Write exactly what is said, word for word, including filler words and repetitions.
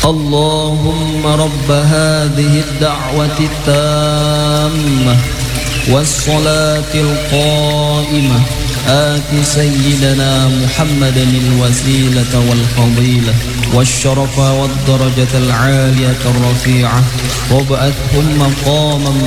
اللهم رب هذه الدعوة التامة والصلاة القائمة آت سيدنا محمدا الوسيلة والفضيلة والشرف والدرجة العالية الرفيعة وابعثه مقاما